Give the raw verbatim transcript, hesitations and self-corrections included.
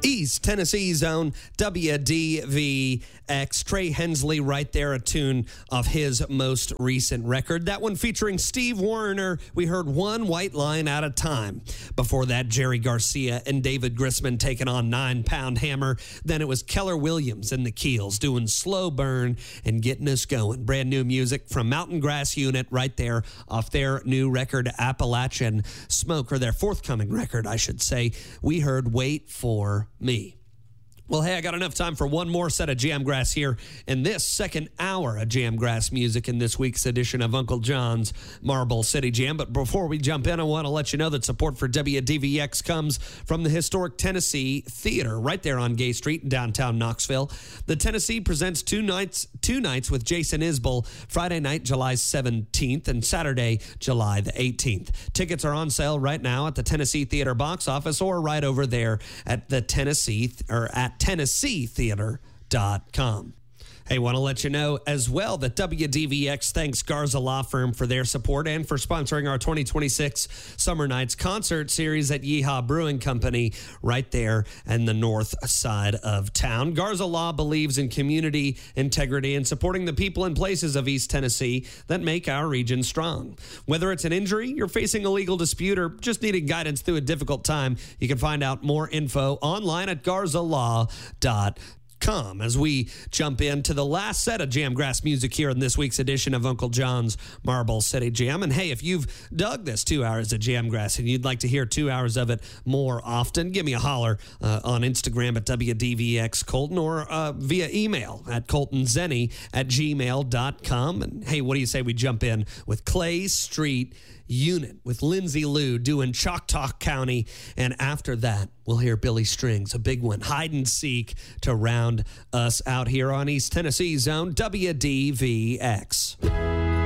East Tennessee's own W D V X. Trey Hensley right there, a tune of his most recent record. That one featuring Steve Wariner. We heard One White Line at a Time. Before that, Jerry Garcia and David Grisman taking on Nine Pound Hammer. Then it was Keller Williams and the Keels doing Slow Burn and getting us going. Brand new music from Mountain Grass Unit right there off their new record, Appalachian Smoke, or their forthcoming record, I should say. We heard Wait For Me. Well, hey, I got enough time for one more set of Jamgrass here in this second hour of Jamgrass music in this week's edition of Uncle John's Marble City Jam. But before we jump in, I want to let you know that support for W D V X comes from the historic Tennessee Theater right there on Gay Street in downtown Knoxville. The Tennessee presents two nights two nights with Jason Isbell, Friday night, July seventeenth, and Saturday, July the eighteenth. Tickets are on sale right now at the Tennessee Theater box office or right over there at the Tennessee or at Tennessee Theater dot com. Hey, want to let you know as well that W D V X thanks Garza Law Firm for their support and for sponsoring our twenty twenty-six Summer Nights concert series at Yeehaw Brewing Company right there in the north side of town. Garza Law believes in community integrity and supporting the people and places of East Tennessee that make our region strong. Whether it's an injury, you're facing a legal dispute, or just needing guidance through a difficult time, you can find out more info online at garza law dot com. Come as we jump into the last set of Jamgrass music here in this week's edition of Uncle John's Marble City Jam. And hey, if you've dug this two hours of Jamgrass and you'd like to hear two hours of it more often, give me a holler uh, on Instagram at W D V X Colton or uh, via email at colton zenny at gmail dot com. And hey, what do you say we jump in with Clay Street Unit with Lindsay Lou doing Choctaw County, and after that we'll hear Billy Strings, a big one, Hide and Seek, to round us out here on East Tennessee's own W D V X.